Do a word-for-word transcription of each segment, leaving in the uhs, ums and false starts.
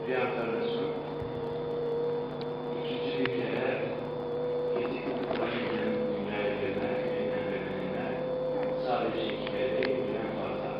reenkarnasyon ikinci bir kere fizik Kur'an'ın dünyaya gelme nedenlerine sadece iki kere değil, birden fazla.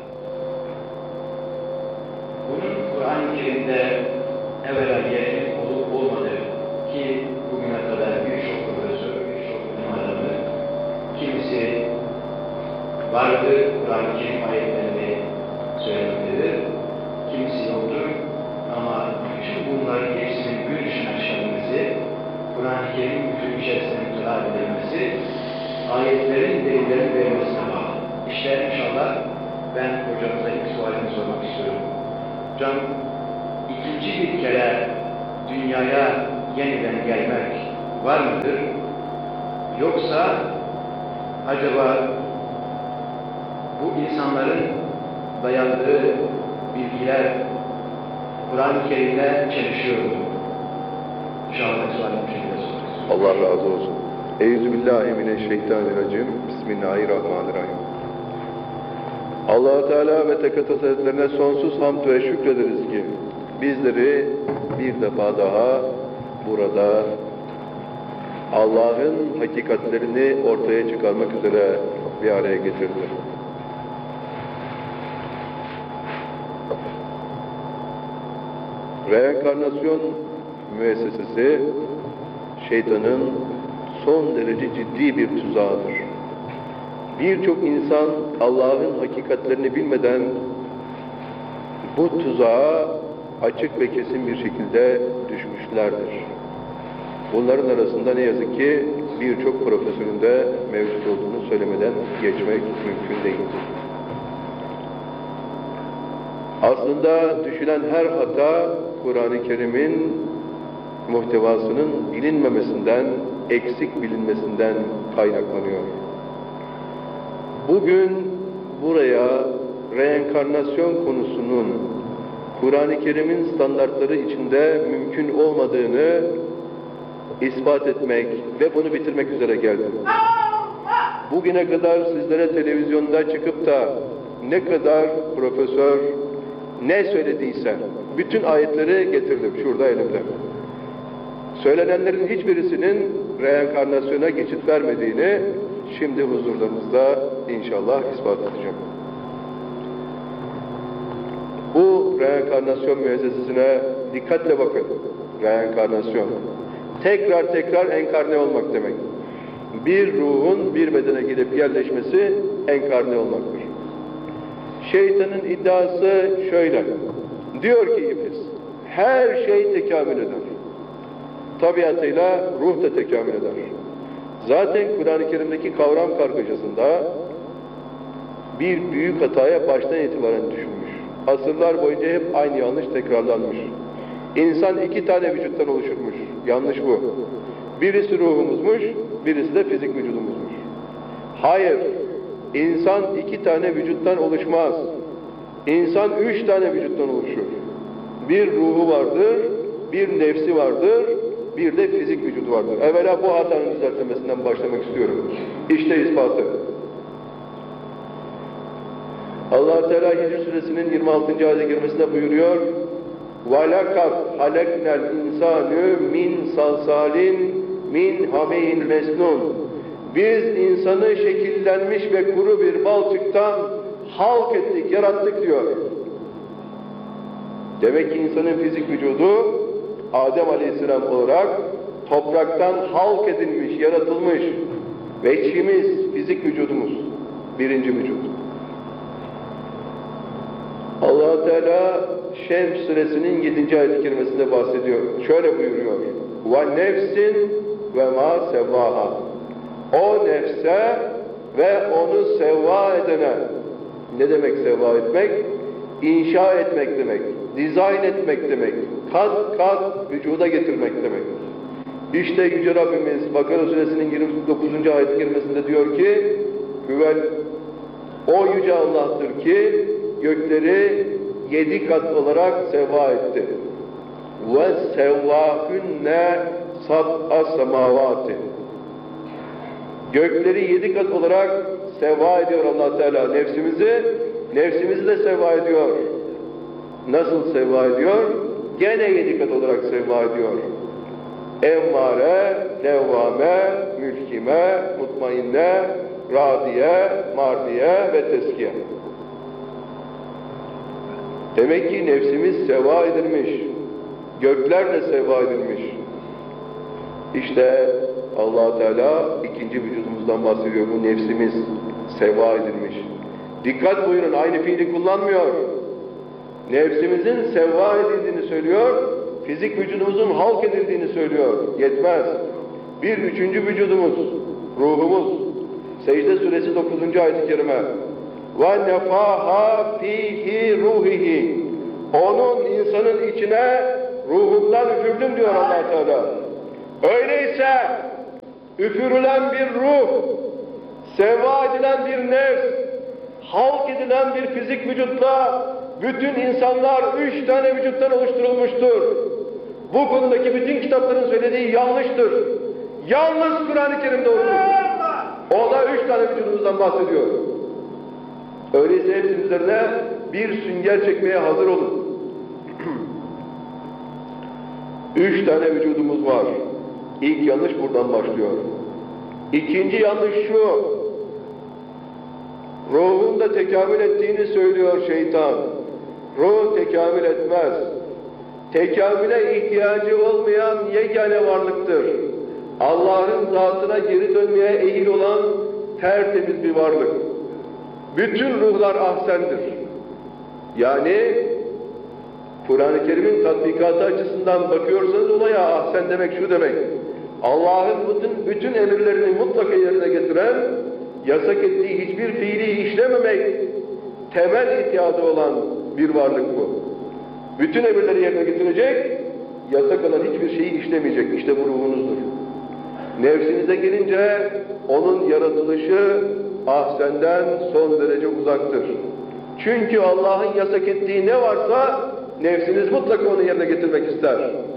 Bunun Kur'an-ı Kerim'de evvela yeri olup olmadığı ki bugüne kadar birçok profesör, birçok bilim adamı, kimisi vardı Kur'an-ı Kerim ayetlerini söylemektedir, kimisi yoktur. Ama bütün bunların hepsinin gün ışığına çıkabilmesi, Kur'an-ı Kerim bütün içerisinde mütelah edilmesi, ayetlerin delillerini vermesine bağlı. İşte inşallah ben hocamıza ilk sualini sormak istiyorum. Hocam, ikinci bir kere dünyaya yeniden gelmek var mıdır? Yoksa acaba bu insanların dayandığı bilgiler Kur'an-ı Kerim'le çelişiyor mu? İnşallah sualini bir şekilde sormak. Allah razı olsun. Euzubillahimineşşeytanirracim. Bismillahirrahmanirrahim. Allah-u Teala ve Tekaddes Hazretlerine sonsuz hamd ve şükrederiz ki bizleri bir defa daha burada Allah'ın hakikatlerini ortaya çıkarmak üzere bir araya getirdi. Reenkarnasyon müessesesi şeytanın son derece ciddi bir tuzağıdır. Birçok insan Allah'ın hakikatlerini bilmeden bu tuzağa açık ve kesin bir şekilde düşmüşlerdir. Bunların arasında ne yazık ki birçok profesörün de mevcut olduğunu söylemeden geçmek mümkün değildir. Aslında düşülen her hata Kur'an-ı Kerim'in muhtevasının bilinmemesinden, eksik bilinmesinden kaynaklanıyor. Bugün buraya reenkarnasyon konusunun Kur'an-ı Kerim'in standartları içinde mümkün olmadığını ispat etmek ve bunu bitirmek üzere geldim. Bugüne kadar sizlere televizyonda çıkıp da ne kadar profesör ne söylediyse bütün ayetleri getirdim şurada elimde. Söylenenlerin hiçbirisinin reenkarnasyona geçit vermediğini şimdi huzurlarınızda inşallah ispat edeceğim. Bu reenkarnasyon müessesesine dikkatle bakın. Reenkarnasyon. Tekrar tekrar enkarne olmak demek. Bir ruhun bir bedene gidip yerleşmesi enkarne olmaktır. Şeytanın iddiası şöyle. Diyor ki iblis, her şey tekamül eder. Tabiatıyla ruh da tekamül eder. Zaten Kur'an-ı Kerim'deki kavram kargaşasında bir büyük hataya baştan itibaren düşülmüş. Asırlar boyunca hep aynı yanlış tekrarlanmış. İnsan iki tane vücuttan oluşurmuş. Yanlış bu. Birisi ruhumuzmuş, birisi de fizik vücudumuzmuş. Hayır, insan iki tane vücuttan oluşmaz. İnsan üç tane vücuttan oluşur. Bir ruhu vardır, bir nefsi vardır, bir de fizik vücudu vardır. Evvela bu hatanın düzeltmesinden başlamak istiyorum. İşte ispatı. Allah Teala Hicr Suresinin yirmi altıncı ayet-i kerimesinde buyuruyor: وَلَقَدْ خَلَقْنَا الْاِنْسَانُ مِنْ صَلْصَالٍ مِنْ حَمِيٍ مَسْنُونَ. Biz insanı şekillenmiş ve kuru bir balçıktan halk ettik, yarattık diyor. Demek ki insanın fizik vücudu Adem Aleyhisselam olarak topraktan halk edilmiş, yaratılmış ve içimiz, fizik vücudumuz, birinci vücut. Allah Teala Şems Suresinin yedinci ayet-i kerimesinde bahsediyor. Şöyle buyuruyor: وَنَفْسٍ وَمَا سَوَّاهَا. O nefse ve onu sevva edene. Ne demek sevva etmek? İnşa etmek demek, dizayn etmek demek, kat kat vücuda getirmek demek. İşte Yüce Rabbimiz Bakara Suresinin yirmi dokuzuncu ayet-i kerimesinde diyor ki: Hüvel, o Yüce Allah'tır ki gökleri yedi kat olarak sevva etti. Ve sevvâhünne sab'a semâvâti. Gökleri yedi kat olarak sevva ediyor Allah Teala nefsimizi, nefsimizi de sevva ediyor. Nasıl sevva ediyor? gene yedi kat olarak sevva ediyor. Emmare, levvame, mülkime, mutmainne, radiye, mardiye ve teskiye. Demek ki nefsimiz seva edilmiş. Gökler de seva edilmiş. İşte Allah Teala ikinci vücudumuzdan bahsediyor. Bu nefsimiz seva edilmiş. Dikkat buyurun, aynı fiili kullanmıyor. Nefsimizin seva edildiğini söylüyor, fizik vücudumuzun halk edildiğini söylüyor. Yetmez. Bir üçüncü vücudumuz, ruhumuz. Secde suresi dokuzuncu ayet-i kerime. وَنَفَاهَا ف۪يهِ ruhihi. Onun insanın içine ruhumdan üfürdüm diyor Allah Teala. Öyleyse üfürülen bir ruh, seva edilen bir nefs, halk edilen bir fizik vücutla bütün insanlar üç tane vücuttan oluşturulmuştur. Bu konudaki bütün kitapların söylediği yanlıştır. Yalnız Kur'an-ı Kerim'de olur. O da üç tane vücudumuzdan bahsediyor. Öyleyse hepsinin üzerine bir sünger çekmeye hazır olun. Üç tane vücudumuz var. İlk yanlış buradan başlıyor. İkinci yanlış şu. Ruhun da tekamül ettiğini söylüyor şeytan. Ruh tekamül etmez. Tekamüle ihtiyacı olmayan yegane varlıktır. Allah'ın zatına geri dönmeye eğil olan tertemiz bir varlık. Bütün ruhlar ahsendir. Yani Kur'an-ı Kerim'in tatbikatı açısından bakıyorsanız olaya ahsen demek şu demek. Allah'ın bütün, bütün emirlerini mutlaka yerine getiren, yasak ettiği hiçbir fiili işlememek temel ihtiyacı olan bir varlık bu. Bütün emirleri yerine getirecek, yasak olan hiçbir şeyi işlemeyecek. İşte bu ruhunuzdur. Nefsinize gelince onun yaratılışı ahsenden son derece uzaktır. Çünkü Allah'ın yasak ettiği ne varsa nefsiniz mutlaka onu yerine getirmek ister.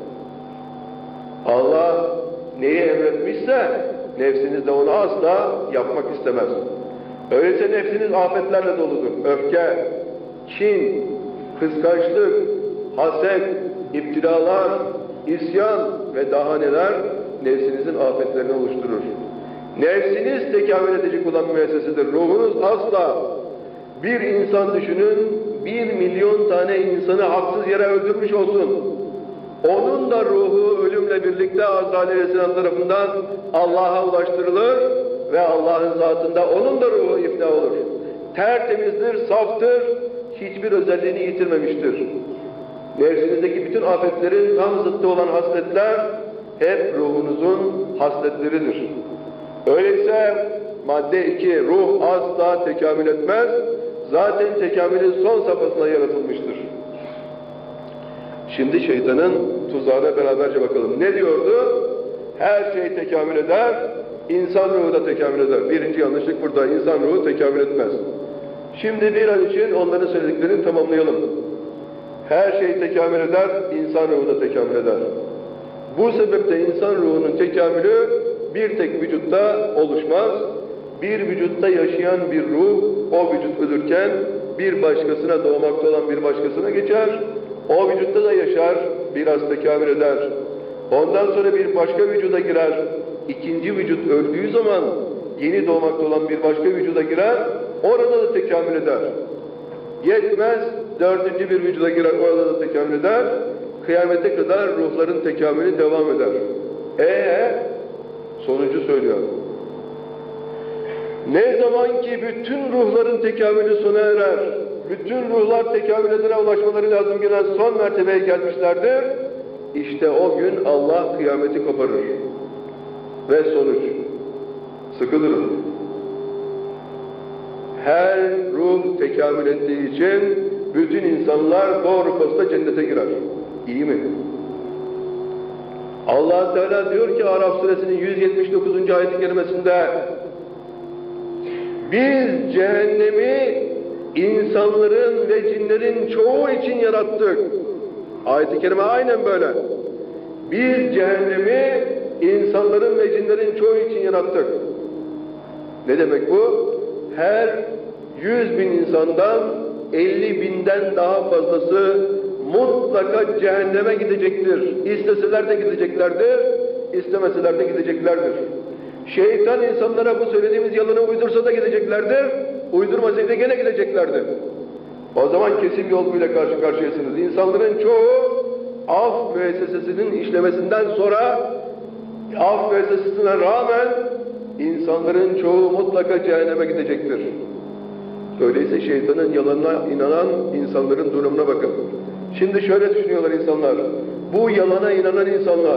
Allah neyi emretmişse nefsiniz de onu asla yapmak istemez. Öyleyse nefsiniz afetlerle doludur. Öfke, kin, kıskançlık, haset, iptilalar, isyan ve daha neler nefsinizin afetlerini oluşturur. Nefsiniz tekamül edecek olan müessesidir. Ruhunuz asla. Bir insan düşünün, bir milyon tane insanı haksız yere öldürmüş olsun. Onun da ruhu ölümle birlikte Azrail Aleyhisselam tarafından Allah'a ulaştırılır ve Allah'ın zatında onun da ruhu ifna olur. Tertemizdir, saftır, hiçbir özelliğini yitirmemiştir. Nefsinizdeki bütün afetlerin tam zıttı olan hasletler hep ruhunuzun hasletleridir. Öyleyse madde iki, ruh asla tekamül etmez. Zaten tekamülün son safhasına yaratılmıştır. Şimdi şeytanın tuzağına beraberce bakalım. Ne diyordu? Her şey tekamül eder, insan ruhu da tekamül eder. Birinci yanlışlık burada, insan ruhu tekamül etmez. Şimdi bir an için onların söylediklerini tamamlayalım. Her şey tekamül eder, insan ruhu da tekamül eder. Bu sebeple insan ruhunun tekamülü bir tek vücutta oluşmaz. Bir vücutta yaşayan bir ruh, o vücut ölürken bir başkasına, doğmakta olan bir başkasına geçer. O vücutta da yaşar, biraz tekamül eder. Ondan sonra bir başka vücuda girer. İkinci vücut öldüğü zaman yeni doğmakta olan bir başka vücuda girer, orada da tekamül eder. Yetmez, dördüncü bir vücuda girer, orada da tekamül eder. Kıyamete kadar ruhların tekamülü devam eder. Eee sonucu söylüyor. Ne zaman ki bütün ruhların tekamülü sona erer, bütün ruhlar tekamüledine ulaşmaları lazım gelen son mertebeye gelmişlerdir, işte o gün Allah kıyameti koparır. Ve sonuç, sıkılırım. Her ruh tekamül ettiği için bütün insanlar doğru posta cennete girer. İyi mi? Allah Teala diyor ki Araf suresinin yüz yetmiş dokuzuncu ayet-i kerimesinde, biz cehennemi insanların ve cinlerin çoğu için yarattık. Ayet-i kerime aynen böyle. Biz cehennemi insanların ve cinlerin çoğu için yarattık. Ne demek bu? Her yüz bin insandan elli binden daha fazlası mutlaka cehenneme gidecektir. İsteseler de gideceklerdir, istemeseler de gideceklerdir. Şeytan insanlara bu söylediğimiz yalanı uydursa da gideceklerdir, uydurmasaydı gene gideceklerdir. O zaman kesin bir olguyla karşı karşıyasınız. İnsanların çoğu af müessesesinin işlemesinden sonra, af müessesesine rağmen insanların çoğu mutlaka cehenneme gidecektir. Öyleyse şeytanın yalanına inanan insanların durumuna bakın. Şimdi şöyle düşünüyorlar insanlar. Bu yalana inanan insanlar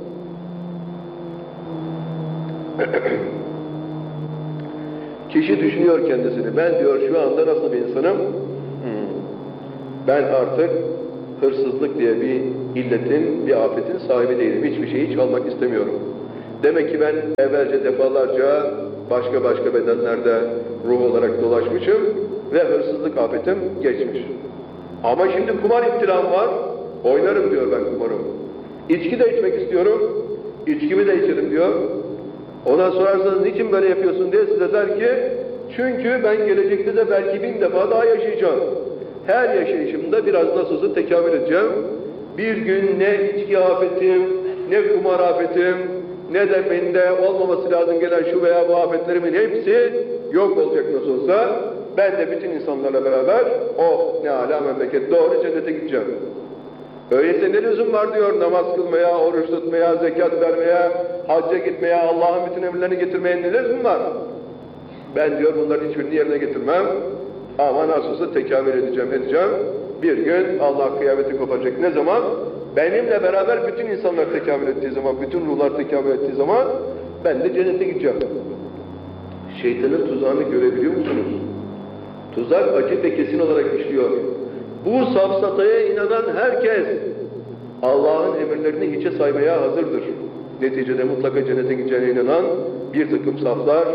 kişi düşünüyor kendisini. Ben diyor şu anda nasıl bir insanım? Hmm. Ben artık hırsızlık diye bir illetin, bir afetin sahibi değilim. Hiçbir şeyi çalmak istemiyorum. Demek ki ben evvelce defalarca başka başka bedenlerde ruh olarak dolaşmışım ve hırsızlık afetim geçmiş. Ama şimdi kumar iptilam var, oynarım diyor ben kumarım. İçki de içmek istiyorum, içkimi de içerim diyor. Ona sorarsanız niçin böyle yapıyorsun diye size der ki, çünkü ben gelecekte de belki bin defa daha yaşayacağım. Her yaşayışımda biraz nasıl olsa tekamül edeceğim. Bir gün ne içki afetim, ne kumar afetim, ne de bende olmaması lazım gelen şu veya bu afetlerimin hepsi yok olacak nasıl olsa. Ben de bütün insanlarla beraber, oh ne âlâ memleket, doğru cennete gideceğim. Öyleyse ne lüzum var diyor namaz kılmaya, oruç tutmaya, zekat vermeye, hacca gitmeye, Allah'ın bütün emirlerini getirmeye ne lüzum var? Ben diyor bunların hiçbirini yerine getirmem. Ama nasıl olsa tekamül edeceğim, edeceğim. Bir gün Allah kıyameti koparacak. Ne zaman? Benimle beraber bütün insanlar tekamül ettiği zaman, bütün ruhlar tekamül ettiği zaman ben de cennete gideceğim. Şeytanın tuzağını görebiliyor musunuz? Tuzak açık ve kesin olarak işliyor. Bu safsataya inanan herkes Allah'ın emirlerini hiçe saymaya hazırdır. Neticede mutlaka cennete gideceğine inanan bir takım saflar,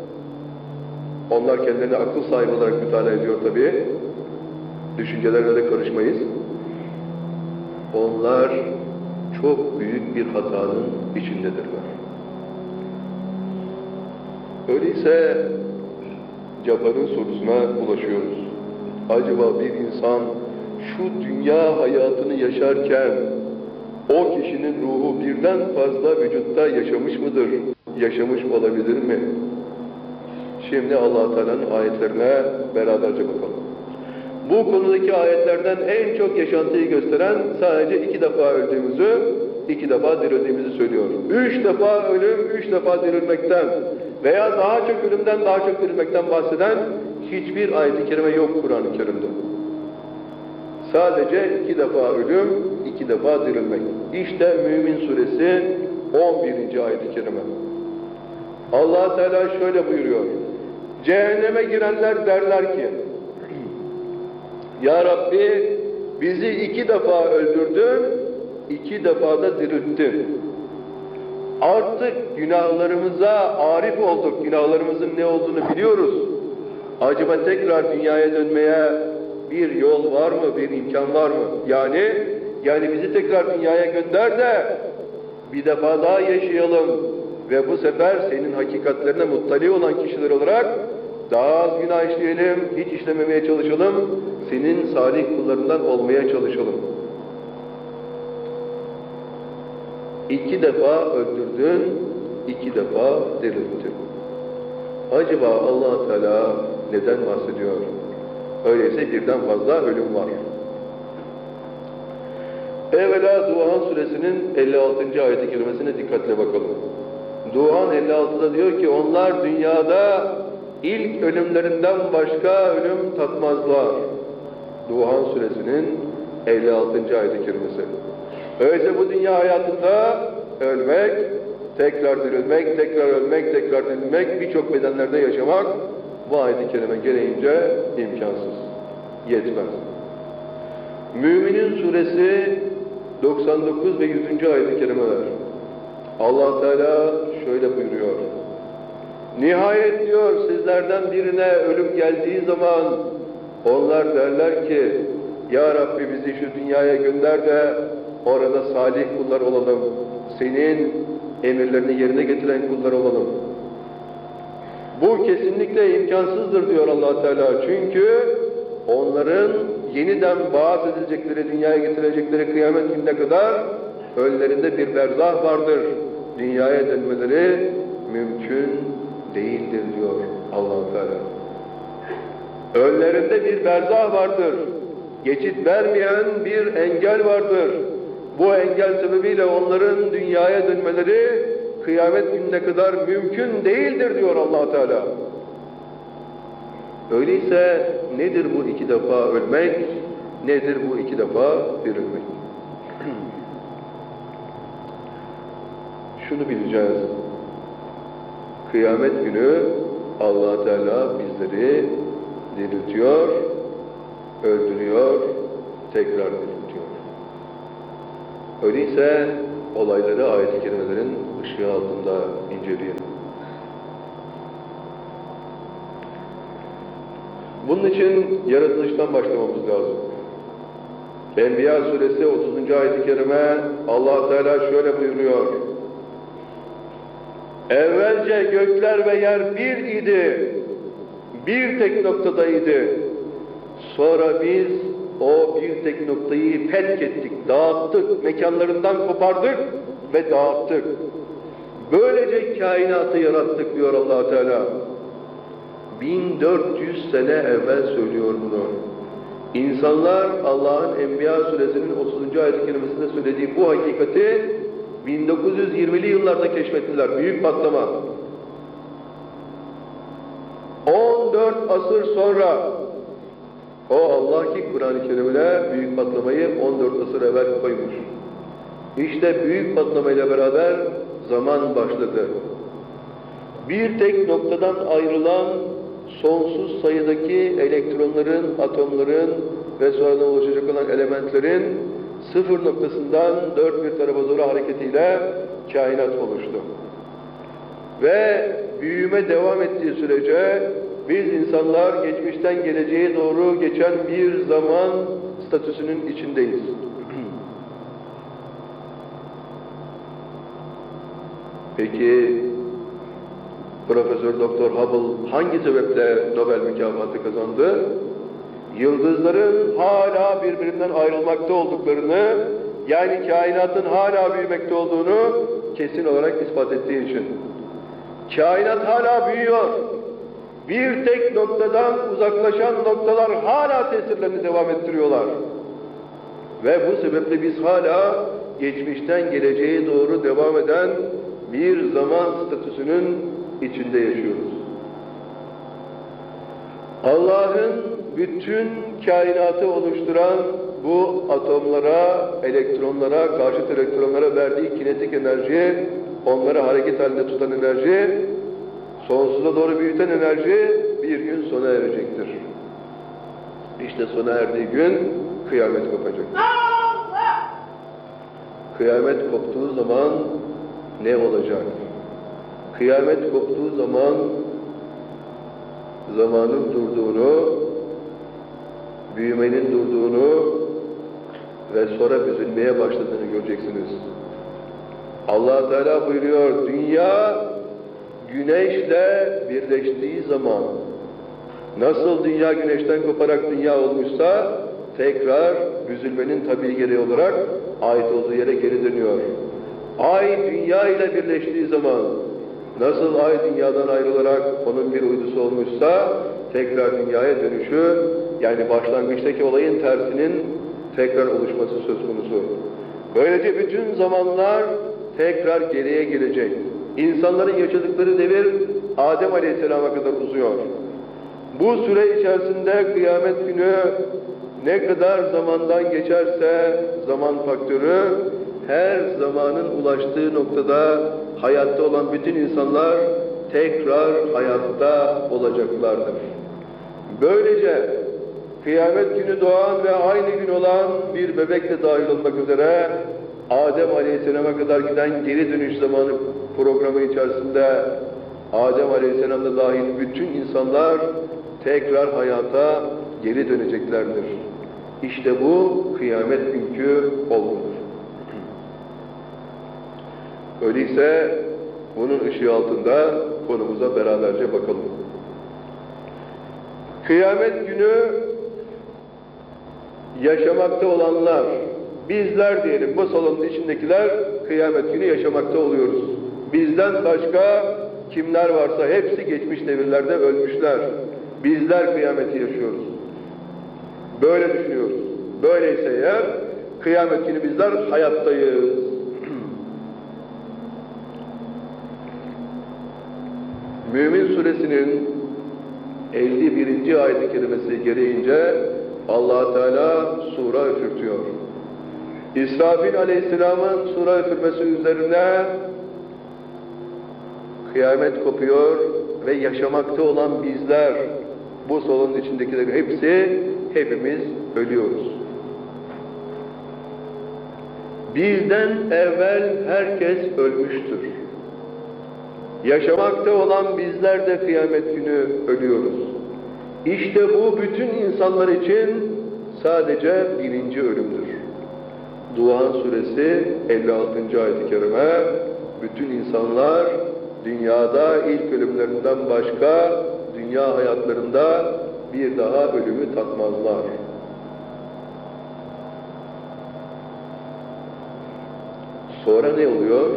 onlar kendilerini akıl sahibi olarak mütalaa ediyor tabii. Düşüncelerine de karışmayız. Onlar çok büyük bir hatanın içindedirler. Öyleyse Cabbar'ın sorusuna ulaşıyoruz. Acaba bir insan şu dünya hayatını yaşarken o kişinin ruhu birden fazla vücutta yaşamış mıdır? Yaşamış olabilir mi? Şimdi Allah-u Teala'nın ayetlerine beraberce bakalım. Bu konudaki ayetlerden en çok yaşantıyı gösteren sadece iki defa öldüğümüzü, iki defa dirildiğimizi söylüyor. Üç defa ölüm, üç defa dirilmekten veya daha çok ölümden daha çok dirilmekten bahseden hiçbir ayet-i kerime yok Kur'an-ı Kerim'de. Sadece iki defa ölüm, iki defa dirilmek. İşte Mümin Suresi on birinci ayet-i kerime. Allah Teala şöyle buyuruyor. Cehenneme girenler derler ki, Ya Rabbi bizi iki defa öldürdün, iki defa da dirilttin. Artık günahlarımıza arif olduk, günahlarımızın ne olduğunu biliyoruz. Acaba tekrar dünyaya dönmeye bir yol var mı, bir imkan var mı? Yani, yani bizi tekrar dünyaya gönder de bir defa daha yaşayalım ve bu sefer senin hakikatlerine muttali olan kişiler olarak daha az günah işleyelim, hiç işlememeye çalışalım, senin salih kullarından olmaya çalışalım. İki defa öldürdün, iki defa dirilttin. Acaba Allah Teala neden bahsediyor? Öyleyse birden fazla ölüm var. Evvela Duhan Suresinin elli altıncı ayet-i kerimesine dikkatle bakalım. Duhan elli altıda diyor ki, onlar dünyada ilk ölümlerinden başka ölüm tatmazlar. Duhan Suresinin elli altıncı ayet-i kerimesi. Öyleyse bu dünya hayatında ölmek, tekrar dirilmek, tekrar ölmek, tekrar dirilmek, birçok bedenlerde yaşamak bu ayet-i kerime gereğince imkansız, yetmez. Müminin Suresi doksan dokuz ve yüzüncü ayet-i kerimeler. Allah Teala şöyle buyuruyor. Nihayet diyor sizlerden birine ölüm geldiği zaman onlar derler ki, Ya Rabbi bizi şu dünyaya gönder de orada salih kullar olalım. Senin emirlerini yerine getiren kullar olalım. Bu kesinlikle imkansızdır diyor Allah Teala. Çünkü onların yeniden vaat edilecekleri, dünyaya getirecekleri kıyamet gününe kadar önlerinde bir berzah vardır. Dünyaya dönmeleri mümkün değildir diyor Allah-u Teala. Önlerinde bir berzah vardır. Geçit vermeyen bir engel vardır. Bu engel sebebiyle onların dünyaya dönmeleri kıyamet gününe kadar mümkün değildir diyor Allah Teala. Öyleyse nedir bu iki defa ölmek? Nedir bu iki defa dirilmek? Şunu bileceğiz. Kıyamet günü Allah Teala bizleri diriltiyor, öldürüyor, tekrar diriltiyor. Öyleyse olayları ayet-i kerimelerin ışığı altında inceleyelim. Bunun için yaratılıştan başlamamız lazım. Enbiya suresi otuzuncu ayet-i kerime Allah Teala şöyle buyuruyor. Evvelce gökler ve yer bir idi, bir tek noktadaydı. Sonra biz o bir tek noktayı fetk ettik, dağıttık, mekanlarından kopardık ve dağıttık. Böylece kainatı yarattık diyor Allah Teala. bin dört yüz sene evvel söylüyor bunu. İnsanlar Allah'ın Enbiya suresinin otuzuncu ayet-i kerimesinde söylediği bu hakikati bin dokuz yüz yirmili yıllarda keşfettiler. Büyük patlama. on dört asır sonra o Allah ki Kur'an-ı Kerim'le büyük patlamayı on dört asır evvel koymuş. İşte büyük patlamayla beraber zaman başladı. Bir tek noktadan ayrılan sonsuz sayıdaki elektronların, atomların ve sonradan oluşacak olan elementlerin sıfır noktasından dört bir tarafa doğru hareketiyle kainat oluştu. Ve büyüme devam ettiği sürece biz insanlar geçmişten geleceğe doğru geçen bir zaman statüsünün içindeyiz. Peki Profesör Doktor Hubble hangi sebeple Nobel mükafatı kazandı? Yıldızların hala birbirinden ayrılmakta olduklarını, yani kainatın hala büyümekte olduğunu kesin olarak ispat ettiği için. Kainat hala büyüyor. Bir tek noktadan uzaklaşan noktalar hala tesirlerini devam ettiriyorlar. Ve bu sebeple biz hala geçmişten geleceğe doğru devam eden bir zaman statüsünün içinde yaşıyoruz. Allah'ın bütün kainatı oluşturan bu atomlara, elektronlara, karşıt elektronlara verdiği kinetik enerji, onları hareket halinde tutan enerji, sonsuza doğru büyüten enerji bir gün sona erecektir. İşte sona erdiği gün kıyamet kopacak. Kıyamet koptuğu zaman ne olacak? Kıyamet koptuğu zaman zamanın durduğunu, büyümenin durduğunu ve sonra büzülmeye başladığını göreceksiniz. Allah Teala buyuruyor, dünya güneşle birleştiği zaman, nasıl dünya güneşten koparak dünya olmuşsa, tekrar büzülmenin tabii gereği olarak ait olduğu yere geri dönüyor. Ay dünya ile birleştiği zaman, nasıl ay dünyadan ayrılarak onun bir uydusu olmuşsa, tekrar dünyaya dönüşü, yani başlangıçtaki olayın tersinin tekrar oluşması söz konusu. Böylece bütün zamanlar tekrar geriye gelecek. İnsanların yaşadıkları devir Adem Aleyhisselam'a kadar uzuyor. Bu süre içerisinde kıyamet günü ne kadar zamandan geçerse zaman faktörü, her zamanın ulaştığı noktada hayatta olan bütün insanlar tekrar hayatta olacaklardır. Böylece kıyamet günü doğan ve aynı gün olan bir bebek de dahil olmak üzere Adem Aleyhisselam'a kadar giden geri dönüş zamanı programı içerisinde Adem Aleyhisselam'da dahil bütün insanlar tekrar hayata geri döneceklerdir. İşte bu kıyamet günkü olgudur. Öyleyse bunun ışığı altında konumuza beraberce bakalım. Kıyamet günü yaşamakta olanlar, bizler diyelim, bu salonun içindekiler kıyamet günü yaşamakta oluyoruz. Bizden başka kimler varsa hepsi geçmiş devirlerde ölmüşler. Bizler kıyameti yaşıyoruz. Böyle düşünüyoruz. Böyleyse eğer kıyamet günü bizler hayattayız. Mümin Suresinin elli birinci ayet-i kerimesi gereğince Allah Teala sura üfürtüyor. İsrafil Aleyhisselam'ın sura üfürmesi üzerine kıyamet kopuyor ve yaşamakta olan bizler, bu salonun içindekiler hepsi, hepimiz ölüyoruz. Bizden evvel herkes ölmüştür. Yaşamakta olan bizler de kıyamet günü ölüyoruz. İşte bu bütün insanlar için sadece birinci ölümdür. Duhan Suresi elli altıncı ayet-i kerime, bütün insanlar dünyada ilk ölümlerinden başka dünya hayatlarında bir daha ölümü tatmazlar. Sonra ne oluyor?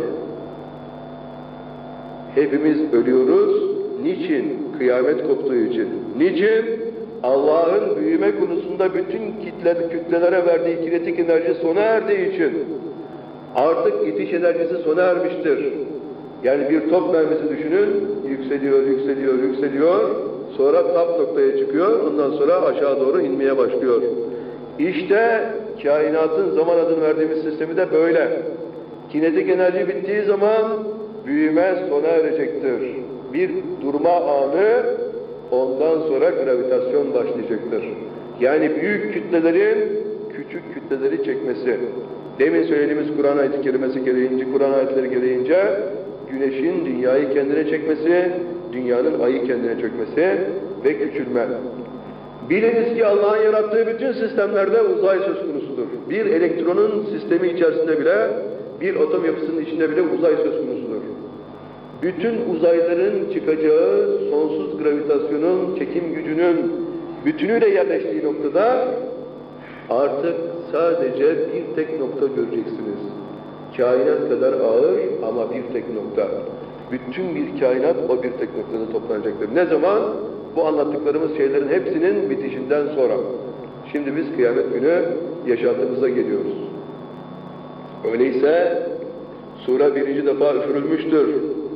Hepimiz ölüyoruz. Niçin? Kıyamet koptuğu için. Niçin? Allah'ın büyüme konusunda bütün kitle, kütlelere verdiği kinetik enerji sona erdiği için. Artık itiş enerjisi sona ermiştir. Yani bir top mermisi düşünün, yükseliyor, yükseliyor, yükseliyor. Sonra tap noktaya çıkıyor, ondan sonra aşağı doğru inmeye başlıyor. İşte kainatın zaman adını verdiğimiz sistemi de böyle. Kinetik enerji bittiği zaman büyüme sona erecektir. Bir durma anı, ondan sonra gravitasyon başlayacaktır. Yani büyük kütlelerin küçük kütleleri çekmesi. Demin söylediğimiz Kur'an ayeti kerimesi gereğince, Kur'an ayetleri gereğince güneşin dünyayı kendine çekmesi, dünyanın ayı kendine çökmesi ve küçülme. Biliniz ki Allah'ın yarattığı bütün sistemlerde uzay söz konusudur. Bir elektronun sistemi içerisinde bile, bir atom yapısının içinde bile uzay söz konusudur. Bütün uzayların çıkacağı sonsuz gravitasyonun, çekim gücünün bütünüyle yerleştiği noktada artık sadece bir tek nokta göreceksiniz. Kainat kadar ağır ama bir tek nokta. Bütün bir kainat o bir tek noktada toplanacaktır. Ne zaman? Bu anlattıklarımız şeylerin hepsinin bitişinden sonra. Şimdi biz kıyamet günü yaşantımıza geliyoruz. Öyleyse sura birinci defa üfürülmüştür.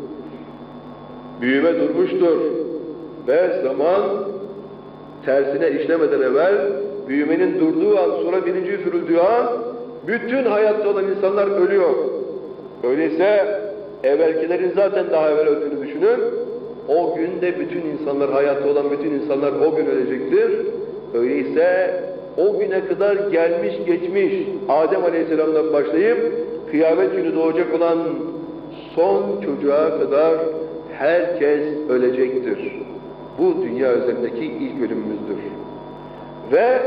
Büyüme durmuştur. Ve zaman tersine işlemeden evvel büyümenin durduğu an, sura birinci üfürüldüğü an bütün hayatta olan insanlar ölüyor. Öyleyse evvelkilerin zaten daha evvel öldüğünü düşünün. O gün de bütün insanlar, hayatta olan bütün insanlar o gün ölecektir. Öyleyse o güne kadar gelmiş geçmiş Adem Aleyhisselam'dan başlayıp kıyamet günü doğacak olan son çocuğa kadar herkes ölecektir. Bu dünya üzerindeki ilk ölümümüzdür. Ve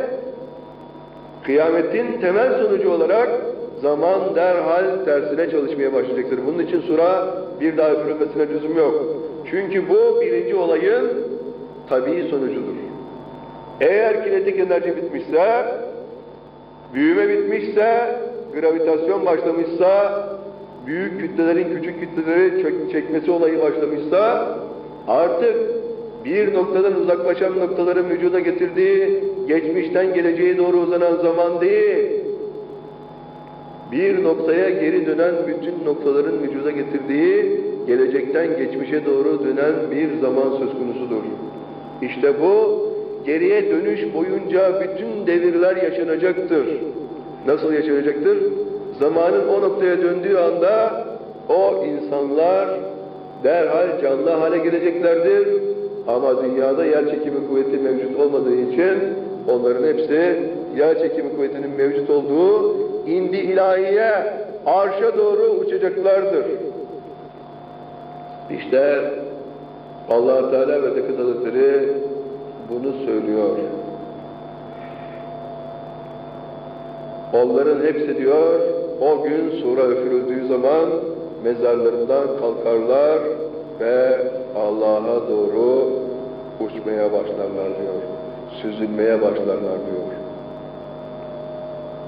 kıyametin temel sonucu olarak zaman derhal tersine çalışmaya başlayacaktır. Bunun için sura bir daha üfürülmesine lüzum yok. Çünkü bu birinci olayın tabii sonucudur. Eğer kinetik enerji bitmişse, büyüme bitmişse, gravitasyon başlamışsa, büyük kütlelerin küçük kütleleri çekmesi olayı başlamışsa, artık bir noktadan uzaklaşan noktaların vücuda getirdiği, geçmişten geleceğe doğru uzanan zaman değil, bir noktaya geri dönen bütün noktaların vücuda getirdiği, gelecekten geçmişe doğru dönen bir zaman söz konusudur. İşte bu, geriye dönüş boyunca bütün devirler yaşanacaktır. Nasıl yaşanacaktır? Zamanın o noktaya döndüğü anda, o insanlar derhal canlı hale geleceklerdir. Ama dünyada yer çekimi kuvveti mevcut olmadığı için, onların hepsi yer çekimi kuvvetinin mevcut olduğu indi ilahiye, arşa doğru uçacaklardır. İşte Allah Teala ve Tekadüs Hazretleri bunu söylüyor. Onların hepsi diyor, o gün sura üfürüldüğü zaman mezarlarından kalkarlar ve Allah'a doğru uçmaya başlarlar diyor. Süzülmeye başlarlar diyor.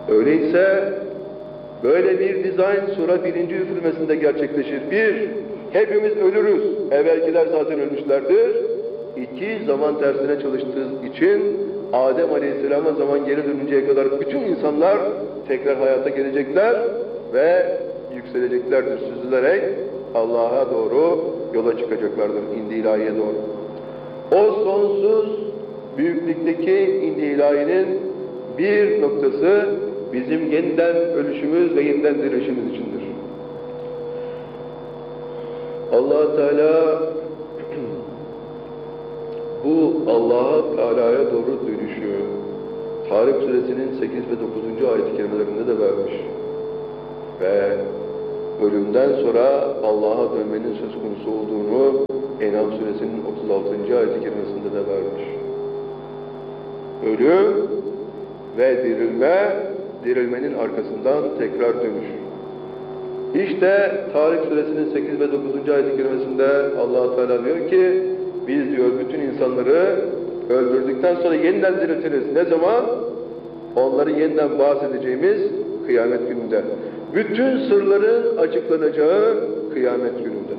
Öyleyse böyle bir dizayn sura birinci üfürmesinde gerçekleşir. Bir, hepimiz ölürüz. Evvelkiler zaten ölmüşlerdir. İki, zaman tersine çalıştığı için Adem Aleyhisselam'a zaman geri dönünceye kadar bütün insanlar tekrar hayata gelecekler ve yükseleceklerdir, süzülerek Allah'a doğru yola çıkacaklardır, indi ilahiye doğru. O sonsuz büyüklükteki indi ilahinin bir noktası bizim yeniden ölüşümüz ve yeniden dirilişimiz içindir. Allah Teala bu Allah Teala'ya doğru dönüşü Tarık Suresinin sekiz ve dokuzuncu ayet-i kerimelerinde de vermiş. Ve ölümden sonra Allah'a dönmenin söz konusu olduğunu En'am Suresinin otuz altıncı ayet-i kerimesinde de vermiş. Ölüm ve dirilme, dirilmenin arkasından tekrar dönüş. İşte Tarık Suresinin sekiz ve dokuzuncu ayet-i kerimesinde Allah Teala diyor ki, biz diyor bütün insanları öldürdükten sonra yeniden diriltiriz. Ne zaman? Onları yeniden bahsedeceğimiz kıyamet gününde. Bütün sırların açıklanacağı kıyamet gününde.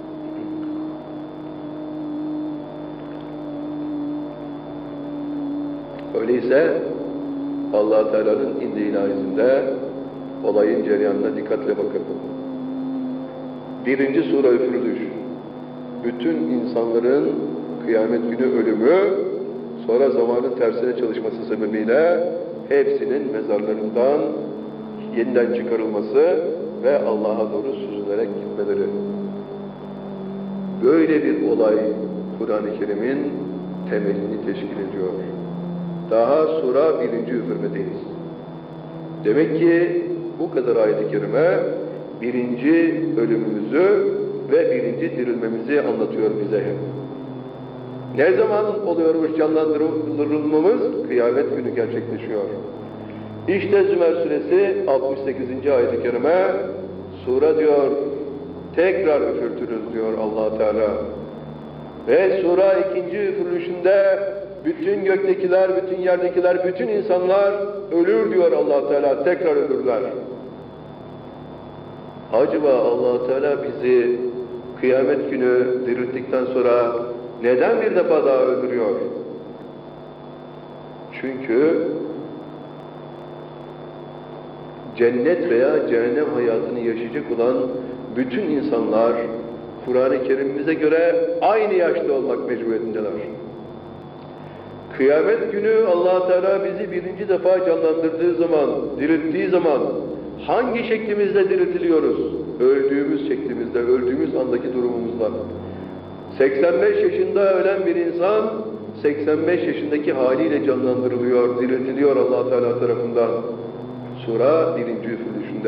Öyleyse Allah Teala'nın indi ilahisinde olayın cereyanına dikkatle bakın. Birinci sura üfürülüş. Bütün insanların kıyamet günü ölümü, sonra zamanın tersine çalışması sebebiyle hepsinin mezarlarından yeniden çıkarılması ve Allah'a doğru süzülerek gitmeleri. Böyle bir olay Kur'an-ı Kerim'in temelini teşkil ediyor. Daha sura birinci üfürmedeyiz. Demek ki bu kadar ayet-i kerime birinci ölümümüzü ve birinci dirilmemizi anlatıyor bize hep. Ne zaman oluyormuş canlandırılmamız? Kıyamet günü gerçekleşiyor. İşte Zümer Suresi altmış sekizinci ayet-i kerime, sura diyor, tekrar üfürtürüz diyor Allah Teala. Ve sura ikinci üfürülüşünde bütün göktekiler, bütün yerdekiler, bütün insanlar ölür diyor Allah Teala, tekrar ölürler. Acaba Allah Teala bizi kıyamet günü dirilttikten sonra neden bir defa daha öldürüyor? Çünkü cennet veya cehennem hayatını yaşayacak olan bütün insanlar Kur'an-ı Kerim'imize göre aynı yaşta olmak mecburiyetindeler. Kıyamet günü Allah Teala bizi birinci defa canlandırdığı zaman, dirilttiği zaman hangi şeklimizde diriltiliyoruz? Öldüğümüz şeklimizde, öldüğümüz andaki durumumuzda. seksen beş yaşında ölen bir insan, seksen beş yaşındaki haliyle canlandırılıyor, diriltiliyor Allah Teala tarafından. Sura birinci üfürülüşünde.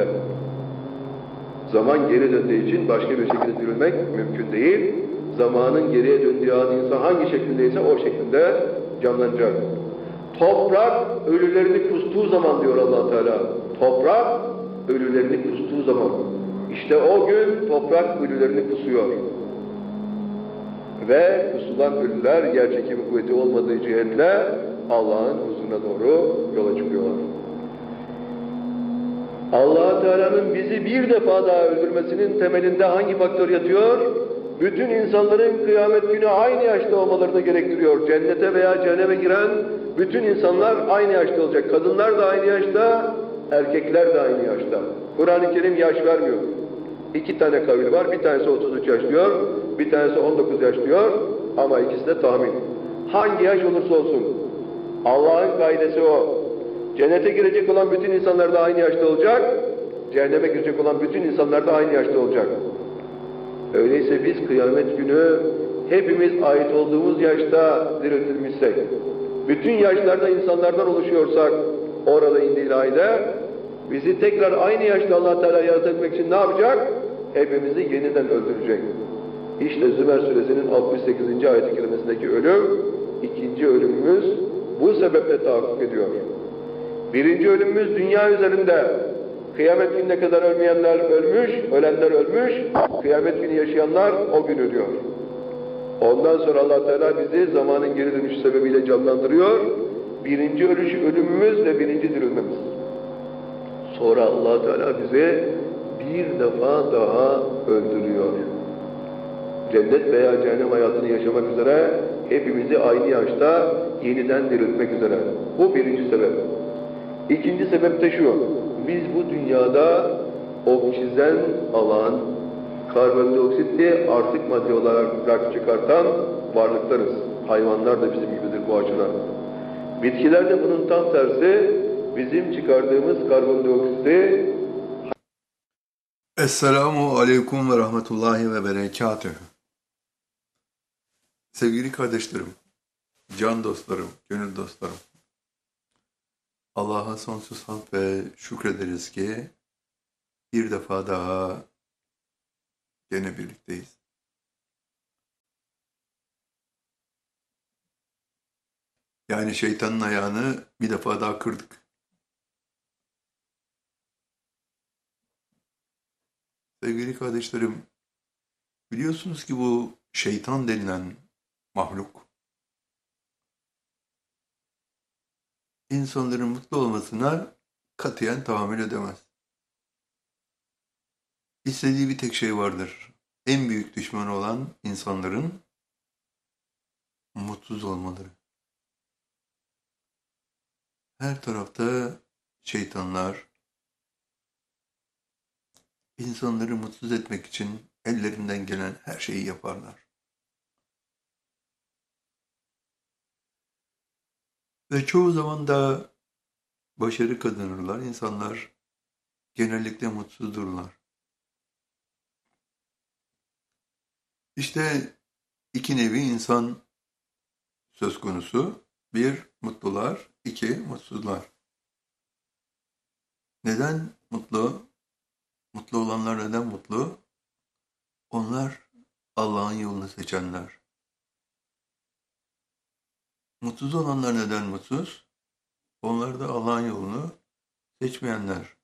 Zaman geri döndüğü için başka bir şekilde dirilmek mümkün değil. Zamanın geriye döndüğü an insan hangi şeklindeyse o şeklinde canlanacak. Toprak ölülerini kustuğu zaman diyor Allah Teala. Toprak ölülerini kustuğu zaman. İşte o gün toprak ölülerini kusuyor. Ve kusulan ölüler yerçekimi kuvveti olmadığı cihetle Allah'ın huzuruna doğru yola çıkıyorlar. Allah Teala'nın bizi bir defa daha öldürmesinin temelinde hangi faktör yatıyor? Bütün insanların kıyamet günü aynı yaşta olmalarını gerektiriyor. Cennete veya cehenneme giren bütün insanlar aynı yaşta olacak. Kadınlar da aynı yaşta, erkekler de aynı yaşta. Kur'an-ı Kerim yaş vermiyor. İki tane kavil var. Bir tanesi otuz üç yaş diyor, bir tanesi on dokuz yaş diyor ama ikisi de tahmin. Hangi yaş olursa olsun Allah'ın kaidesi o. Cennete girecek olan bütün insanlar da aynı yaşta olacak, cehenneme girecek olan bütün insanlar da aynı yaşta olacak. Öyleyse biz kıyamet günü hepimiz ait olduğumuz yaşta diriltilmişsek, bütün yaşlarda insanlardan oluşuyorsak orada indi ilahide, bizi tekrar aynı yaşta Allah Teala yaratabilmek için ne yapacak? Hepimizi yeniden öldürecek. İşte Zümer Suresinin altmış sekizinci ayet-i kerimesindeki ölüm, ikinci ölümümüz bu sebeple tahakkuk ediyor. Birinci ölümümüz dünya üzerinde. Kıyamet gününe kadar ölmeyenler ölmüş, ölenler ölmüş, kıyamet günü yaşayanlar o gün ölüyor. Ondan sonra Allah Teala bizi zamanın geri dönüşü sebebiyle canlandırıyor. Birinci ölüşü ölümümüz ve birinci dirilmemiz. Sonra Allah Teala bizi bir defa daha öldürüyor. Cennet veya cehennem hayatını yaşamak üzere hepimizi aynı yaşta yeniden diriltmek üzere. Bu birinci sebep. İkinci sebep de şu. Biz bu dünyada oksijen alan, karbondioksitli artık madde olarak çıkartan varlıklarız. Hayvanlar da bizim gibidir bu açıdan. Bitkiler de bunun tam tersi, bizim çıkardığımız karbondioksiti. Esselamu Aleyküm ve Rahmetullahi ve Berekatühü. Sevgili kardeşlerim, can dostlarım, gönül dostlarım, Allah'a sonsuz hamd ve şükrederiz ki bir defa daha gene birlikteyiz. Yani şeytanın ayağını bir defa daha kırdık. Sevgili kardeşlerim, biliyorsunuz ki bu şeytan denilen mahluk, insanların mutlu olmasına katiyen tahammül edemez. İstediği bir tek şey vardır. En büyük düşmanı olan insanların mutsuz olmaları. Her tarafta şeytanlar, insanları mutsuz etmek için ellerinden gelen her şeyi yaparlar. Ve çoğu zaman da başarı kazanırlar. İnsanlar genellikle mutsuzdurlar. İşte iki nevi insan söz konusu. Bir, mutlular. iki mutsuzlar. Neden mutlu? Mutlu olanlar neden mutlu? Onlar Allah'ın yolunu seçenler. Mutsuz olanlar neden mutsuz? Onlar da Allah'ın yolunu seçmeyenler.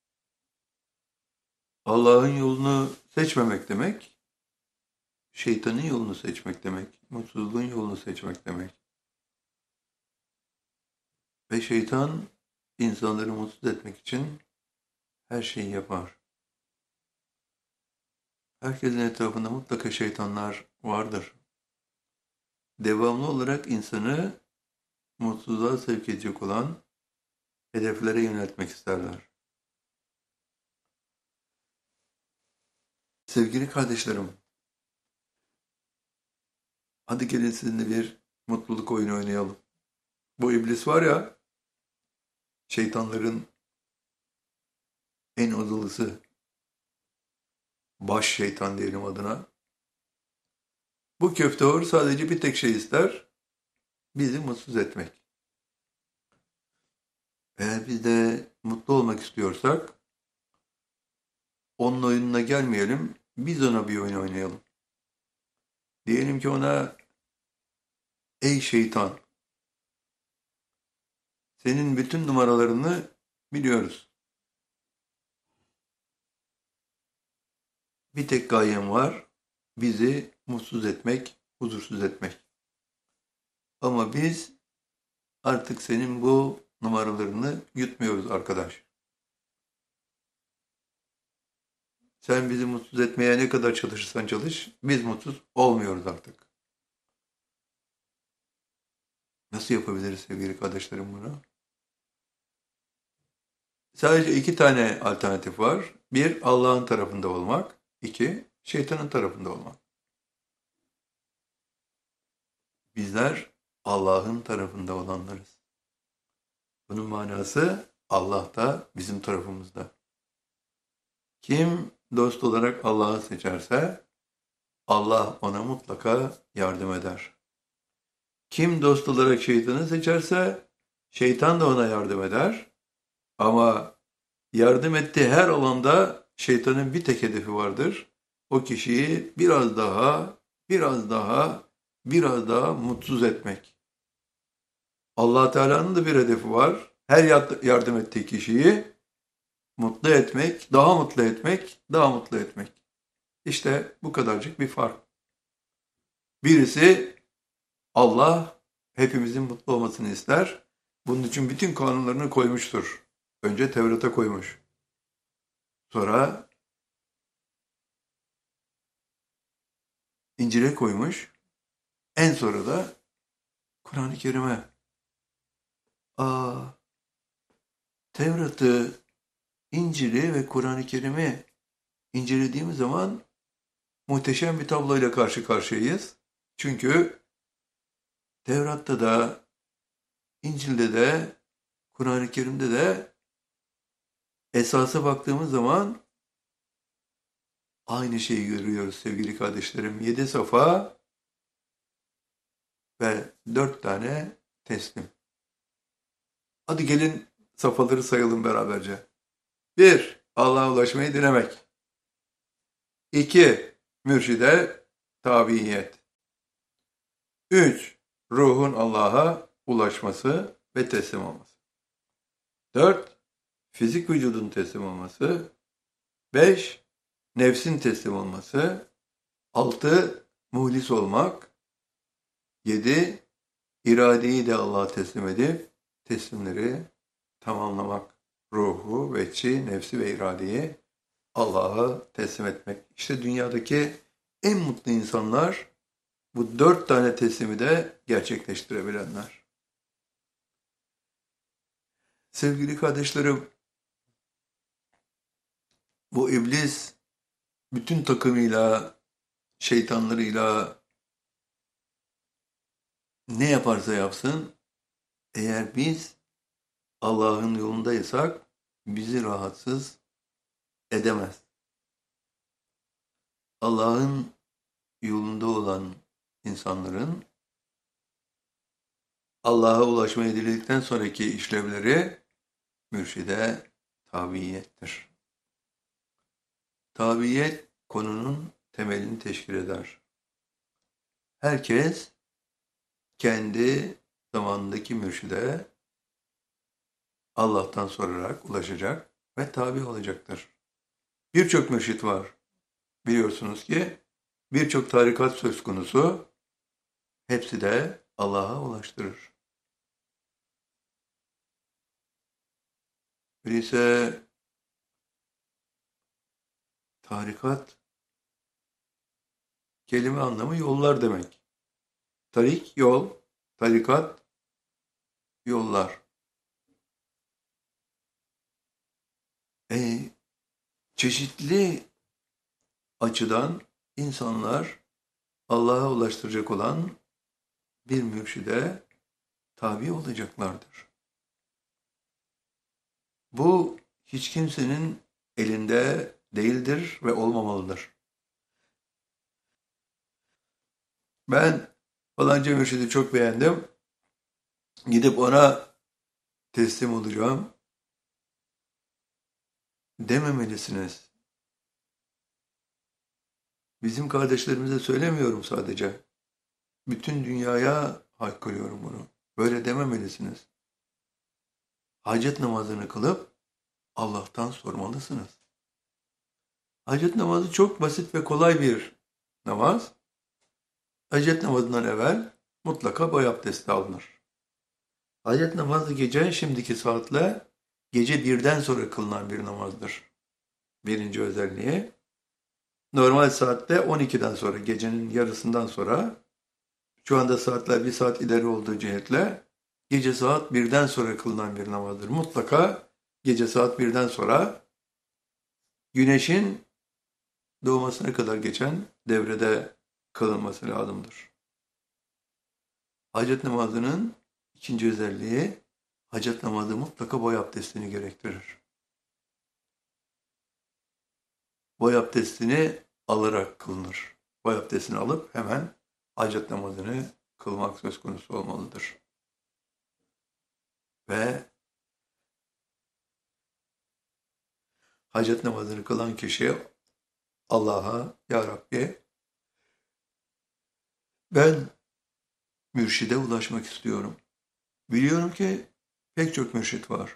Allah'ın yolunu seçmemek demek, şeytanın yolunu seçmek demek, mutsuzluğun yolunu seçmek demek. Ve şeytan insanları mutsuz etmek için her şeyi yapar. Herkesin etrafında mutlaka şeytanlar vardır. Devamlı olarak insanı mutsuzluğa sevk edecek olan hedeflere yöneltmek isterler. Sevgili kardeşlerim, hadi gelin sizinle bir mutluluk oyunu oynayalım. Bu iblis var ya, şeytanların en odılısı, baş şeytan diyelim adına. Bu köftehor sadece bir tek şey ister, bizi mutsuz etmek. Eğer biz de mutlu olmak istiyorsak, onun oyununa gelmeyelim, biz ona bir oyun oynayalım. Diyelim ki ona, ey şeytan, senin bütün numaralarını biliyoruz. Bir tek gayem var, bizi mutsuz etmek, huzursuz etmek. Ama biz artık senin bu numaralarını yutmuyoruz arkadaş. Sen bizi mutsuz etmeye ne kadar çalışırsan çalış, biz mutsuz olmuyoruz artık. Nasıl yapabiliriz sevgili kardeşlerim bunu? Sadece iki tane alternatif var. Bir, Allah'ın tarafında olmak. İki, şeytanın tarafında olmak. Bizler Allah'ın tarafında olanlarız. Bunun manası Allah da bizim tarafımızda. Kim dost olarak Allah'ı seçerse Allah ona mutlaka yardım eder. Kim dost olarak şeytanı seçerse şeytan da ona yardım eder. Ama yardım ettiği her alanda şeytanın bir tek hedefi vardır. O kişiyi biraz daha, biraz daha, biraz daha mutsuz etmek. Allah Teala'nın da bir hedefi var. Her yardım ettiği kişiyi mutlu etmek, daha mutlu etmek, daha mutlu etmek. İşte bu kadarcık bir fark. Birisi Allah hepimizin mutlu olmasını ister. Bunun için bütün kanunlarını koymuştur. Önce Tevrat'a koymuş. Sonra İncil'e koymuş. En sonra da Kur'an-ı Kerim'e. Aa, Tevrat'ı, İncil'i ve Kur'an-ı Kerim'i incelediğimiz zaman muhteşem bir tabloyla karşı karşıyayız. Çünkü Tevrat'ta da, İncil'de de, Kur'an-ı Kerim'de de esasa baktığımız zaman aynı şeyi görüyoruz sevgili kardeşlerim. Yedi safa ve dört tane teslim. Hadi gelin safhaları sayalım beraberce. Bir, Allah'a ulaşmayı dilemek. İki, mürşide tabiyet. Üç, ruhun Allah'a ulaşması ve teslim olması. Dört, fizik vücudun teslim olması. Beş, nefsin teslim olması. Altı, muhlis olmak. Yedi, iradeyi de Allah'a teslim edip teslimleri tamamlamak. Ruhu, veçi, nefsi ve iradeyi Allah'a teslim etmek. İşte dünyadaki en mutlu insanlar bu dört tane teslimi de gerçekleştirebilenler. Sevgili kardeşlerim, bu iblis bütün takımıyla, şeytanlarıyla ne yaparsa yapsın, eğer biz Allah'ın yolundaysak bizi rahatsız edemez. Allah'ın yolunda olan insanların Allah'a ulaşmayı diledikten sonraki işlevleri mürşide tabiyettir. Tabiyet konunun temelini teşkil eder. Herkes kendi zamanındaki mürşide Allah'tan sorarak ulaşacak ve tabi olacaktır. Birçok mürşit var. Biliyorsunuz ki birçok tarikat söz konusu, hepsi de Allah'a ulaştırır. Öyleyse tarikat kelime anlamı yollar demek. Tarik yol, tarikat yollar. E, çeşitli açıdan insanlar Allah'a ulaştıracak olan bir mürşide tabi olacaklardır. Bu hiç kimsenin elinde değildir ve olmamalıdır. Ben falanca mürşidi çok beğendim, gidip ona teslim olacağım dememelisiniz. Bizim kardeşlerimize söylemiyorum sadece. Bütün dünyaya haykırıyorum bunu. Böyle dememelisiniz. Hacet namazını kılıp Allah'tan sormalısınız. Hacet namazı çok basit ve kolay bir namaz. Hacet namazından evvel mutlaka boy abdesti alınır. Hacet namazı gece şimdiki saatle gece birden sonra kılınan bir namazdır. Birinci özelliği. Normal saatte on ikiden sonra, gecenin yarısından sonra, şu anda saatler bir saat ileri olduğu cihetle gece saat birden sonra kılınan bir namazdır. Mutlaka gece saat birden sonra güneşin doğmasına kadar geçen devrede kılınması lazımdır. Hacet namazının ikinci özelliği, hacet namazı mutlaka boy abdestini gerektirir. Boy abdestini alarak kılınır. Boy abdestini alıp hemen hacet namazını kılmak söz konusu olmalıdır. Ve hacet namazını kılan kişi Allah'a, Ya Rabbi, ben mürşide ulaşmak istiyorum. Biliyorum ki pek çok mürşit var.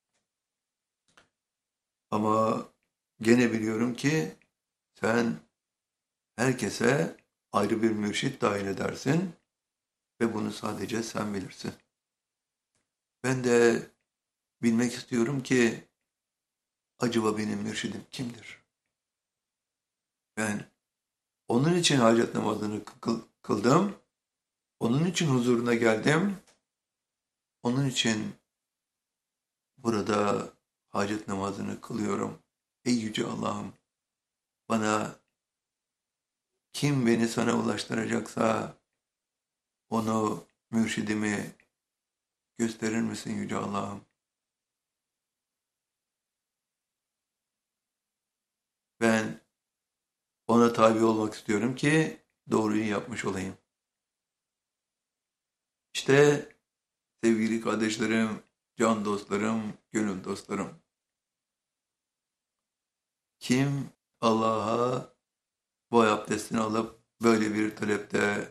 Ama gene biliyorum ki sen herkese ayrı bir mürşit dahil edersin ve bunu sadece sen bilirsin. Ben de bilmek istiyorum ki acaba benim mürşidim kimdir? Ben onun için hacet namazını kıl- kıldım. Onun için huzuruna geldim. Onun için burada hacet namazını kılıyorum. Ey yüce Allah'ım, bana kim beni sana ulaştıracaksa onu, mürşidimi gösterir misin yüce Allah'ım? Ben ona tabi olmak istiyorum ki doğruyu yapmış olayım. İşte sevgili kardeşlerim, can dostlarım, gönül dostlarım. Kim Allah'a bu abdestini alıp böyle bir talepte